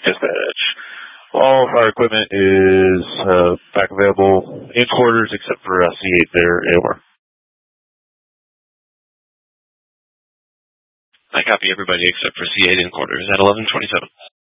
Dispatch. All of our equipment is back available in quarters except for C8 there, AOR. I copy everybody except for C8 in quarters at 11:27.